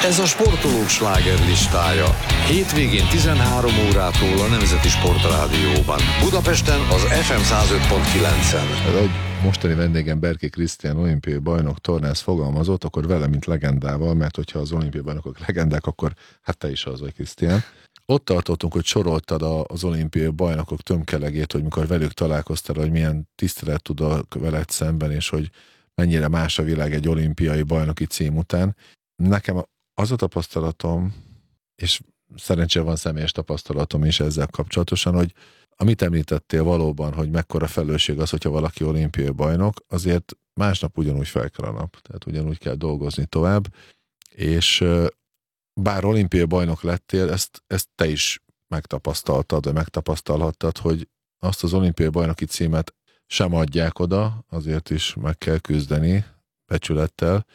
Ez a sportolók slágerlistája. Hétvégén 13 órától a Nemzeti Sportrádióban. Budapesten az FM 105.9-en. Ahogy mostani vendégem Berki Krisztián olimpiai bajnok tornász fogalmazott, akkor vele, mint legendával, mert hogyha az olimpiai bajnokok legendák, akkor hát te is az vagy, Krisztián. Ott tartottunk, hogy soroltad az olimpiai bajnokok tömkelegét, hogy mikor velük találkoztál, hogy milyen tisztelet tudok veled szemben, és hogy mennyire más a világ egy olimpiai bajnoki cím után. Nekem az a tapasztalatom, és szerencsére van személyes tapasztalatom is ezzel kapcsolatosan, hogy amit említettél valóban, hogy mekkora felelősség az, hogyha valaki olimpiai bajnok, azért másnap ugyanúgy fel kell a nap, tehát ugyanúgy kell dolgozni tovább, és bár olimpiai bajnok lettél, ezt te is megtapasztaltad, vagy megtapasztalhattad, hogy azt az olimpiai bajnoki címet sem adják oda, azért is meg kell küzdeni becsülettel,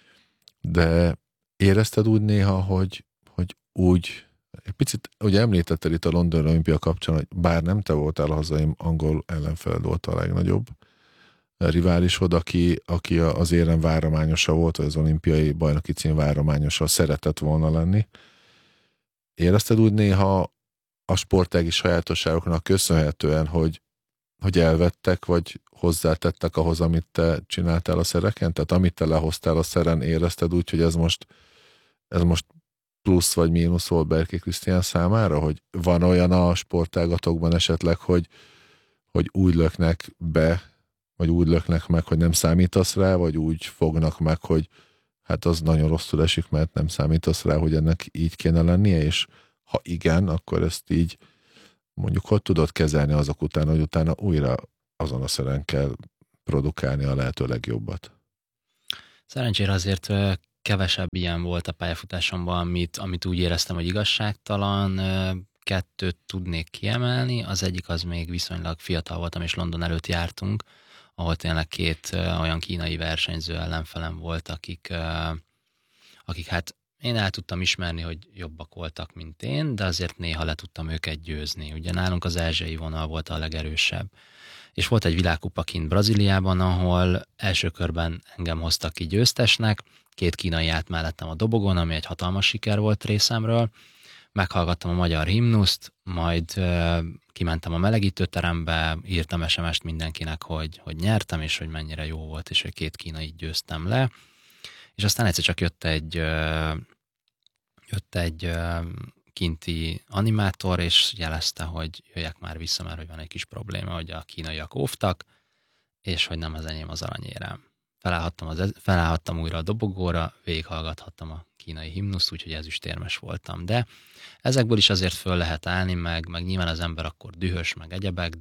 de érezted úgy néha, hogy úgy, egy picit, ugye említetted itt a London Olimpia kapcsán, hogy bár nem te voltál a hazai angol ellenfeled, volt a legnagyobb riválisod, aki az érem várományosa volt, vagy az olimpiai bajnoki cím várományosa szeretett volna lenni. Érezted úgy néha a sportági sajátosságoknak köszönhetően, hogy elvettek, vagy hozzátettek ahhoz, amit te csináltál a szereken? Tehát amit te lehoztál a szeren, érezted úgy, hogy ez most plusz vagy mínusz volt Berki Krisztián számára? Hogy van olyan a sportágatokban esetleg, hogy úgy löknek be, vagy úgy löknek meg, hogy nem számítasz rá, vagy úgy fognak meg, hogy hát az nagyon rosszul esik, mert nem számítasz rá, hogy ennek így kéne lennie, és ha igen, akkor ezt így mondjuk hogy tudod kezelni azok után, hogy utána újra azon a szeren kell produkálni a lehető legjobbat? Szerencsére azért kevesebb ilyen volt a pályafutásomban, amit úgy éreztem, hogy igazságtalan. Kettőt tudnék kiemelni. Az egyik az még viszonylag fiatal voltam, és London előtt jártunk, ahol tényleg két olyan kínai versenyző ellenfelem volt, akik hát én el tudtam ismerni, hogy jobbak voltak, mint én, de azért néha le tudtam őket győzni. Ugye nálunk az ázsiai vonal volt a legerősebb. És volt egy világkupa kint Brazíliában, ahol első körben engem hoztak ki győztesnek, két kínai állt mellettem a dobogon, ami egy hatalmas siker volt részemről. Meghallgattam a magyar himnuszt, majd kimentem a melegítőterembe, írtam SMS-t mindenkinek, hogy nyertem, és hogy mennyire jó volt, és hogy két kínait győztem le. És aztán egyszer csak jött egy kinti animátor, és jelezte, hogy jöjjek már vissza, mert hogy van egy kis probléma, hogy a kínaiak óvtak, és hogy nem az enyém az aranyérem. Felállhattam újra a dobogóra, végighallgathattam a kínai himnuszt, úgyhogy ezüstérmes voltam. De ezekből is azért föl lehet állni, meg nyilván az ember akkor dühös, meg egyebek,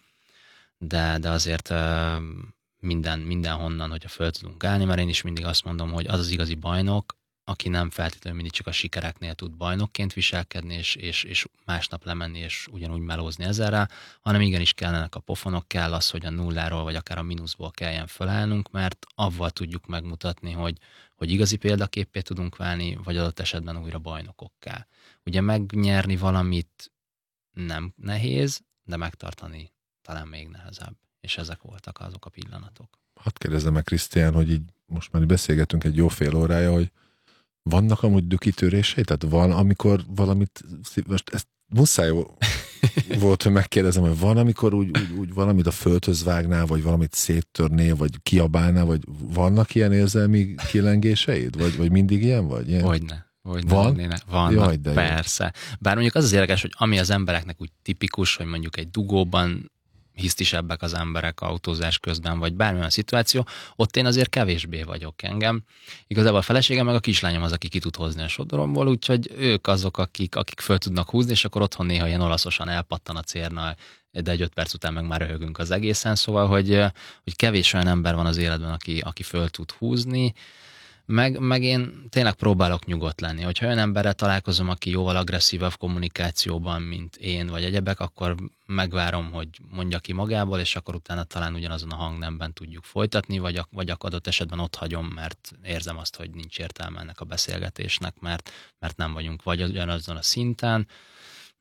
de azért mindenhonnan, hogyha föl tudunk állni, mert én is mindig azt mondom, hogy az az igazi bajnok, aki nem feltétlenül mindig csak a sikereknél tud bajnokként viselkedni, és másnap lemenni, és ugyanúgy melózni ezerrel, hanem igenis kellenek a pofonok, kell az, hogy a nulláról, vagy akár a mínuszból kelljen fölállnunk, mert avval tudjuk megmutatni, hogy igazi példaképpé tudunk válni, vagy adott esetben újra bajnokokká. Ugye megnyerni valamit nem nehéz, de megtartani talán még nehezebb. És ezek voltak azok a pillanatok. Hadd kérdezzem meg, Krisztián, hogy így most már beszélgetünk egy jó fél órája, hogy vannak amúgy dükitörései? Tehát van, amikor valamit, most ezt muszáj volt, hogy megkérdezem, hogy van, amikor úgy valamit a földhöz vágnál, vagy valamit széttörnél, vagy kiabálnál, vagy vannak ilyen érzelmi kilengéseid? Vagy mindig ilyen vagy? Ilyen? Hogyne. Van? Vannak, persze. Bár mondjuk az érdekes, hogy ami az embereknek úgy tipikus, hogy mondjuk egy dugóban hisztisebbek az emberek autózás közben, vagy bármilyen szituáció, ott én azért kevésbé vagyok engem. Igazából a feleségem meg a kislányom az, aki ki tud hozni a sodromból, úgyhogy ők azok, akik föl tudnak húzni, és akkor otthon néha ilyen olaszosan elpattan a cérna, de egy 5 perc után meg már röhögünk az egészen, szóval, hogy kevés olyan ember van az életben, aki föl tud húzni, meg én tényleg próbálok nyugodt lenni. Hogyha olyan emberrel találkozom, aki jóval agresszívabb kommunikációban, mint én, vagy egyebek, akkor megvárom, hogy mondja ki magából, és akkor utána talán ugyanazon a hangnemben tudjuk folytatni, vagy adott esetben ott hagyom, mert érzem azt, hogy nincs értelme ennek a beszélgetésnek, mert nem vagyunk vagy ugyanazon a szinten.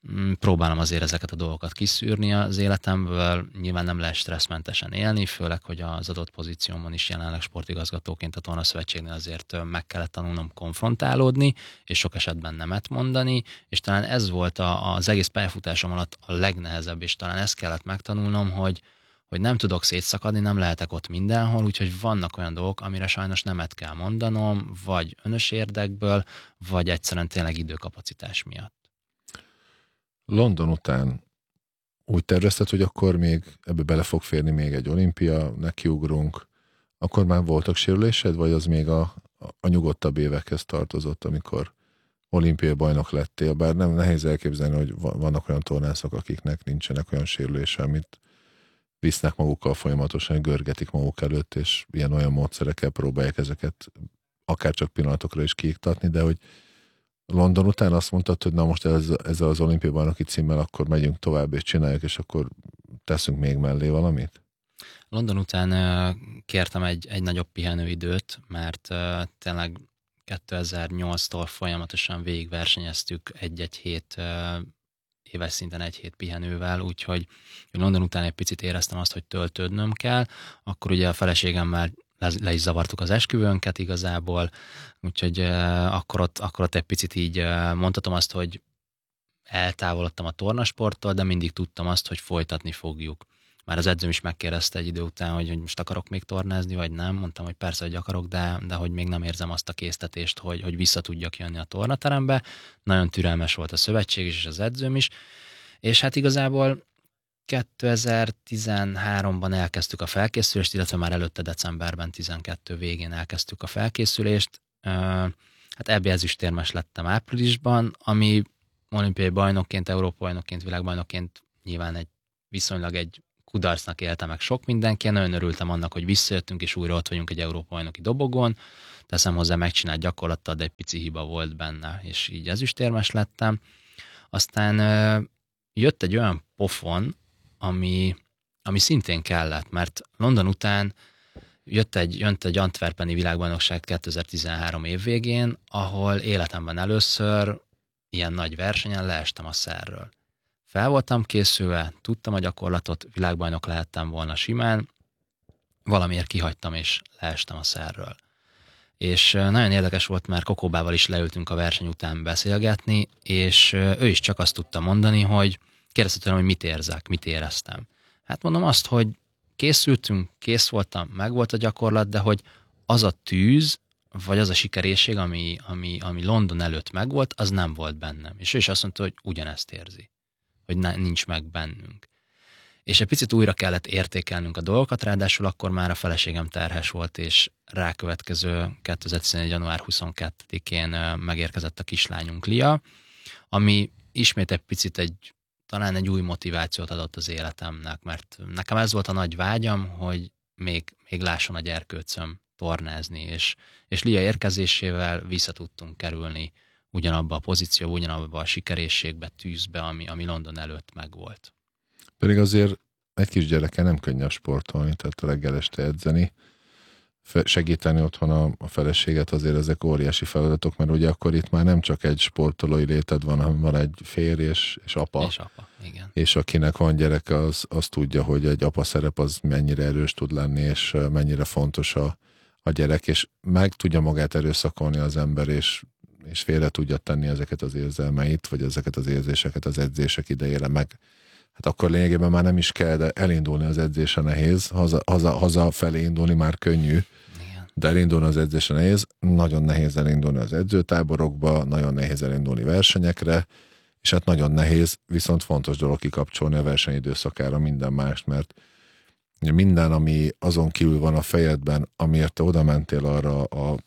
próbálom azért ezeket a dolgokat kiszűrni az életemből, nyilván nem lehet stresszmentesen élni, főleg, hogy az adott pozíciómon is jelenleg sportigazgatóként a Tornaszövetségnél azért meg kellett tanulnom konfrontálódni, és sok esetben nemet mondani, és talán ez volt az egész pályafutásom alatt a legnehezebb, és talán ezt kellett megtanulnom, hogy nem tudok szétszakadni, nem lehetek ott mindenhol, úgyhogy vannak olyan dolgok, amire sajnos nemet kell mondanom, vagy önös érdekből, vagy egyszerűen tényleg időkapacitás miatt. London után úgy tervezted, hogy akkor még ebbe bele fog férni még egy olimpia, nekiugrunk, akkor már voltak sérülésed, vagy az még a nyugodtabb évekhez tartozott, amikor olimpiai bajnok lettél, bár nem nehéz elképzelni, hogy vannak olyan tornászok, akiknek nincsenek olyan sérülése, amit visznek magukkal folyamatosan, görgetik maguk előtt, és ilyen-olyan módszerekkel próbálják ezeket akár csak pillanatokra is kiiktatni, de hogy London után azt mondtad, hogy na most ezzel az olimpiai bajnoki címmel akkor megyünk tovább és csináljuk, és akkor teszünk még mellé valamit? London után kértem egy nagyobb pihenőidőt, mert tényleg 2008-tól folyamatosan végigversenyeztük egy-egy hét, éves szinten egy hét pihenővel, úgyhogy London után egy picit éreztem azt, hogy töltődnöm kell, akkor ugye a feleségemmel le is zavartuk az esküvőnket igazából, úgyhogy akkor ott egy picit így mondhatom azt, hogy eltávolodtam a tornasporttól, de mindig tudtam azt, hogy folytatni fogjuk. Már az edzőm is megkérdezte egy idő után, hogy most akarok még tornázni, vagy nem. Mondtam, hogy persze, hogy akarok, de hogy még nem érzem azt a késztetést, hogy vissza tudjak jönni a tornaterembe. Nagyon türelmes volt a szövetség is, és az edzőm is. És hát igazából 2013-ban elkezdtük a felkészülést, illetve már előtte decemberben 12 végén elkezdtük a felkészülést. Hát EB ezüstérmes lettem áprilisban, ami olimpiai bajnokként, Európa bajnokként, világbajnokként nyilván viszonylag egy kudarcnak éltem meg sok mindenki. Nagyon örültem annak, hogy visszajöttünk, és újra ott vagyunk egy Európa bajnoki dobogon. Teszem hozzá megcsinált gyakorlattal, de egy pici hiba volt benne, és így ezüstérmes lettem. Aztán jött egy olyan pofon, ami szintén kellett, mert London után jött egy antwerpeni világbajnokság 2013 év végén, ahol életemben először ilyen nagy versenyen leestem a szerről. Fel voltam készülve, tudtam a gyakorlatot, világbajnok lehettem volna simán, valamiért kihagytam és leestem a szerről. És nagyon érdekes volt, mert Kokóbával is leültünk a verseny után beszélgetni, és ő is csak azt tudta mondani, hogy kérdezte tőlem, hogy mit érzek, mit éreztem. Hát mondom azt, hogy készültünk, kész voltam, meg volt a gyakorlat, de hogy az a tűz, vagy az a sikerészség, ami London előtt megvolt, az nem volt bennem. És ő is azt mondta, hogy ugyanezt érzi, hogy nincs meg bennünk. És egy picit újra kellett értékelnünk a dolgokat, ráadásul akkor már a feleségem terhes volt, és rákövetkező 2011. január 22-én megérkezett a kislányunk, Lia, ami ismét egy picit talán egy új motivációt adott az életemnek, mert nekem ez volt a nagy vágyam, hogy még lásson a gyerkőcöm tornázni, és Lia érkezésével vissza tudtunk kerülni ugyanabba a pozícióba, ugyanabba a sikerészségbe, tűzbe, ami London előtt megvolt. Pedig azért egy kisgyereke nem könnyű sportolni, tehát reggel este edzeni, segíteni otthon a feleséget, azért ezek óriási feladatok, mert ugye akkor itt már nem csak egy sportolói léted van, hanem van egy férj és apa. És apa, igen. És akinek van gyereke, az tudja, hogy egy apa szerep az mennyire erős tud lenni, és mennyire fontos a gyerek, és meg tudja magát erőszakolni az ember, és félre tudja tenni ezeket az érzelmeit, vagy ezeket az érzéseket az edzések idejére meg. Hát akkor lényegében már nem is kell, de elindulni az edzése nehéz, haza felé indulni már könnyű, igen. De elindulni az edzése nehéz, nagyon nehéz elindulni az edzőtáborokba, nagyon nehéz elindulni versenyekre, és hát nagyon nehéz, viszont fontos dolog kikapcsolni a versenyidőszakára minden mást, mert minden, ami azon kívül van a fejedben, amiért te oda mentél arra a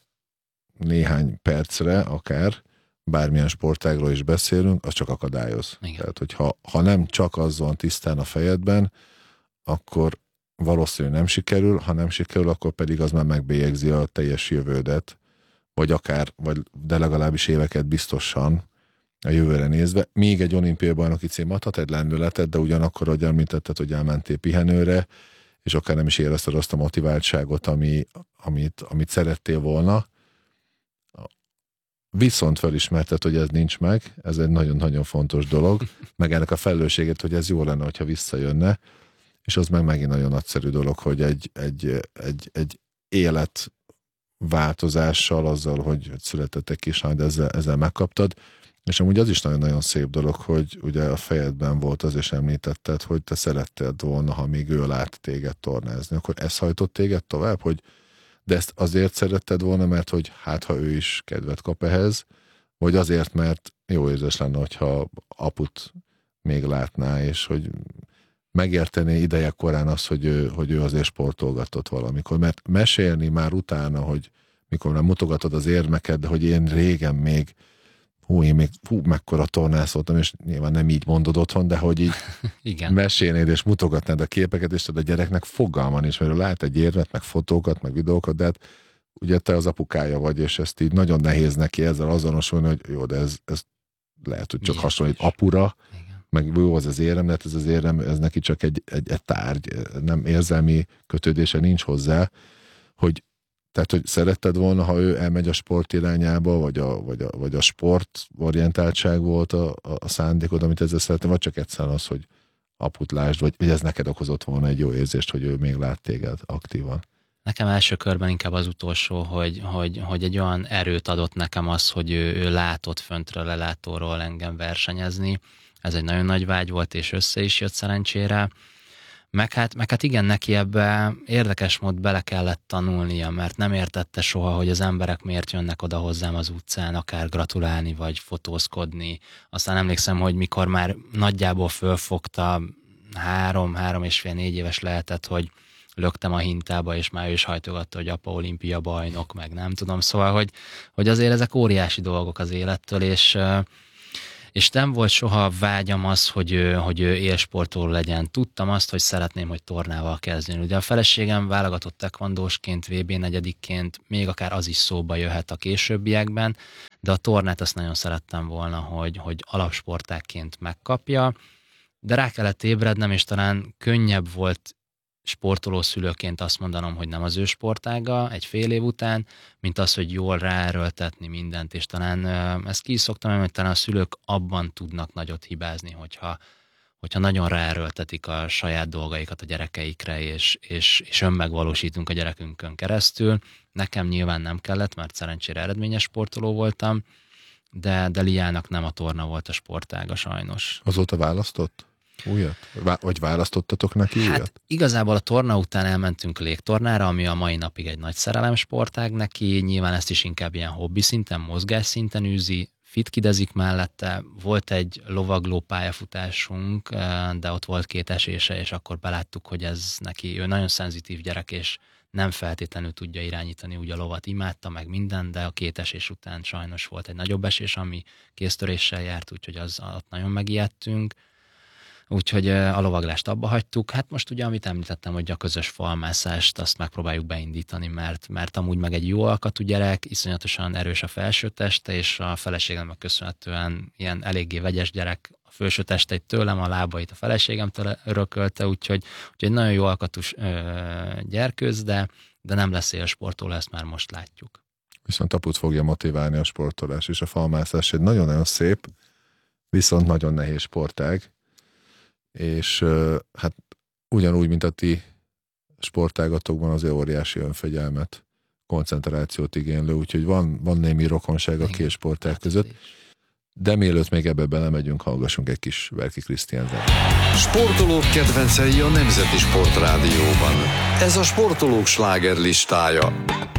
néhány percre, akár bármilyen sportágról is beszélünk, az csak akadályoz. Igen. Tehát, hogy ha nem csak az van tisztán a fejedben, akkor valószínűleg nem sikerül, ha nem sikerül, akkor pedig az már megbélyegzi a teljes jövődet, de legalábbis éveket biztosan a jövőre nézve. Még egy olimpiai bajnoki cím adhat egy lendületet, de ugyanakkor, ahogy említetted, hogy elmentél pihenőre, és akár nem is érezted azt a motiváltságot, amit szerettél volna. viszont felismerted, hogy ez nincs meg, ez egy nagyon-nagyon fontos dolog, meg ennek a felelősséget, hogy ez jó lenne, hogyha visszajönne, és az meg megint nagyon nagyszerű dolog, hogy egy életváltozással, azzal, hogy született egy kislány, de ezzel megkaptad, és amúgy az is nagyon-nagyon szép dolog, hogy ugye a fejedben volt az, és említetted, hogy te szeretted volna, ha még ő lát téged tornázni, akkor ez hajtott téged tovább, hogy de ezt azért szeretted volna, mert hogy hát ha ő is kedvet kap ehhez, vagy azért, mert jó érzés lenne, hogyha aput még látná, és hogy megértené ideje korán az, hogy ő azért sportolgatott valamikor. Mert mesélni már utána, hogy mikor már mutogatod az érmeket, de hogy én régen még mekkora tornász voltam, és nyilván nem így mondod otthon, de hogy így Igen. mesélnéd és mutogatnád a képeket, és a gyereknek fogalma nincs, mert lát egy érmet, meg fotókat, meg videókat, de hát ugye te az apukája vagy, és ezt így nagyon nehéz neki ezzel azonosulni, hogy jó, de ez lehet, hogy csak Igen. hasonlít apura, Igen. meg jó az érem, de ez az érem, ez neki csak egy tárgy, nem érzelmi kötődése nincs hozzá, tehát, hogy szeretted volna, ha ő elmegy a sport irányába, vagy a sportorientáltság volt a szándékod, amit ezzel szeretném, vagy csak egyszerűen az, hogy aput lásd, vagy ez neked okozott volna egy jó érzést, hogy ő még lát téged aktívan. Nekem első körben inkább az utolsó, hogy egy olyan erőt adott nekem az, hogy ő látott föntről, lelátóról engem versenyezni. Ez egy nagyon nagy vágy volt, és össze is jött szerencsére. Meg hát igen, neki ebbe érdekes mód bele kellett tanulnia, mert nem értette soha, hogy az emberek miért jönnek oda hozzám az utcán, akár gratulálni, vagy fotózkodni. Aztán emlékszem, hogy mikor már nagyjából fölfogta, 3,5-4 éves lehetett, hogy löktem a hintába, és már ő is hajtogatta, hogy apa olimpia bajnok, meg nem tudom. Szóval, hogy azért ezek óriási dolgok az élettől, és nem volt soha vágyam az, hogy ő élsportoló legyen. Tudtam azt, hogy szeretném, hogy tornával kezdjen. Ugye a feleségem válogatott tekvandósként, VB negyedikként, még akár az is szóba jöhet a későbbiekben, de a tornát azt nagyon szerettem volna, hogy alapsportágként megkapja, de rá kellett ébrednem, és talán könnyebb volt sportoló szülőként azt mondanom, hogy nem az ő sportága egy fél év után, mint az, hogy jól ráerőltetni mindent, és talán ezt ki is szoktam, hogy talán a szülők abban tudnak nagyot hibázni, hogyha nagyon ráerőltetik a saját dolgaikat a gyerekeikre, és önmegvalósítunk a gyerekünkön keresztül. Nekem nyilván nem kellett, mert szerencsére eredményes sportoló voltam, de Liának nem a torna volt a sportága sajnos. Azóta választott? Újat? Vagy választottatok neki újat? Hát igazából a torna után elmentünk légtornára, ami a mai napig egy nagy szerelemsportág neki, nyilván ezt is inkább ilyen hobbi szinten, mozgás szinten űzi, fitkidezik mellette, volt egy lovagló pályafutásunk, de ott volt 2 esése, és akkor beláttuk, hogy ez neki, ő nagyon szenzitív gyerek, és nem feltétlenül tudja irányítani, úgy a lovat imádta, meg minden, de a 2 esés után sajnos volt egy nagyobb esés, ami kéztöréssel járt, úgyhogy ott nagyon megijedtünk. Úgyhogy a lovaglást abba hagytuk. Hát most ugye, amit említettem, hogy a közös falmászást azt megpróbáljuk beindítani, mert amúgy meg egy jó alkatú gyerek, iszonyatosan erős a felső teste, és a feleségemnek köszönhetően ilyen eléggé vegyes gyerek, a felső testeit tőlem, a lábait a feleségemtől örökölte, úgyhogy nagyon jó alkatú gyerkőz, de nem lesz élsportoló, ezt már most látjuk. Viszont aput fogja motiválni a sportolás, és a falmászás egy nagyon-nagyon szép, viszont nagyon nehéz sportág, és hát ugyanúgy, mint a ti sportágatokban azért óriási önfegyelmet, koncentrációt igénylő, úgyhogy van némi rokonság a két sportág között. De mielőtt még ebbe belemegyünk, hallgassunk egy kis Berki Krisztián zenét. Sportolók kedvencei a Nemzeti Sportrádióban. Ez a sportolók slágerlistája.